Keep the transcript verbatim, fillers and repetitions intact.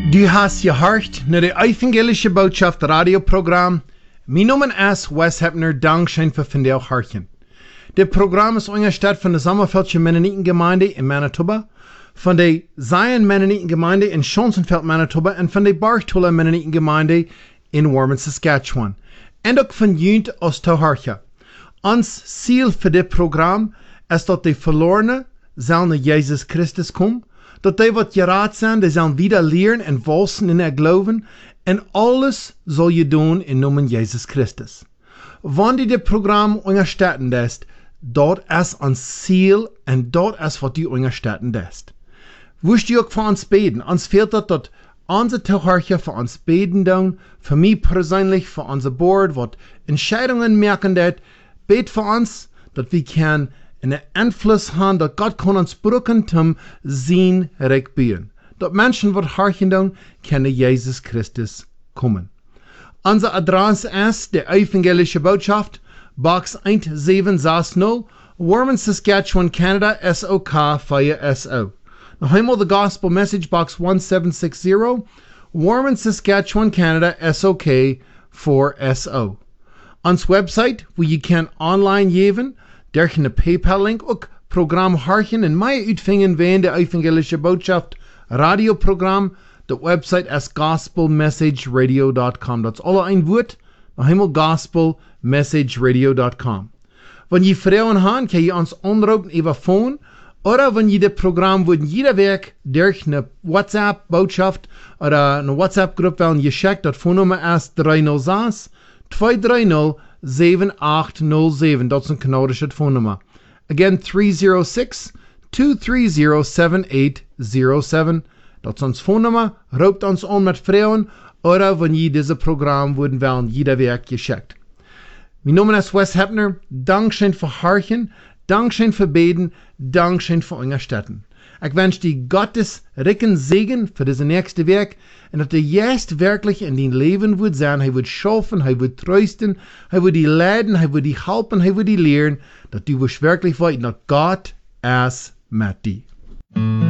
Du hast gehört naar de evangelische boodschap radioprogram. Mijn naam is Wes Hepner, dankzij voor vandaag hartjen. Dit programma is ondersteund van de Sommerveldse Mennonitengemeinde in Manitoba, van de Zion Mennonitengemeinde in Schonsenfeld, Manitoba en van de Bartola Mennonitengemeinde in Warman, Saskatchewan. En ook van jullie als toehoorder. Ons ziel voor dit programma is dat de verlorenen zal naar Jezus Christus komen, dat die wat geraad zijn, die zullen wieder leren en volsen in er geloven, en alles zal je doen in naam Jezus Christus. Wanneer dit programma ondersteunen ist, dat is ons ziel en dat is wat je ondersteunen ist. Wist je ook voor ons beten? Ons fehlt dat dat onze toehoorder voor ons beten doen, voor mij persoonlijk, voor onze board, wat Entscheidungen merken dat, bet voor ons, dat we kunnen en Einfluss haben, dat Gott kann uns brücken zum sein Reich bauen. Dat Menschen, wat harchen doen, können Jesus Christus kommen. Unser Adresse ist der evangelische Botschaft, Box one seven six zero, Warman, Saskatchewan, Canada, S O K vier S O. Noch einmal the Gospel Message, Box one seven six zero, Warman, Saskatchewan, Canada, S O K four S O. Ons website, wo je kan online geven, der een PayPal-link ook program harchen en mij uitvingen ween de evangelische boodschap radioprogram. De website is gospel message radio dot com. Dat is alle een woord, nog eenmaal gospel message radio dot com. Wanneer je vrouwen hebt, kan je ons onderhouden over phone, oder wanneer je dit programma wordt jeder week door een WhatsApp boodschap oder een WhatsApp groep willen je checkt, dat phonenummer is three oh six, two three oh, seven eight oh seven. Dat is een Kanadische phonenummer. Again, three oh six, two three oh, seven eight oh seven. Dat is ons phonenummer. Roept ons aan met vrouwen, oder wanneer je deze programma worden willen jeder week gecheckt. Mijn naam is Wes Hepner. Dankzij voor harchen, dankzij voor beden, dankzij voor ondersteunen. Ik wens die Gottes rikken Segen für diese nächste Werk und dass der jetzt wirklich in dein Leben wird sein, er wird schaffen, er wird trösten, er wird die leiden, er wird die helfen, er wird die lehren, dass du wirst wirklich weißt, dass Gott ist mit dir.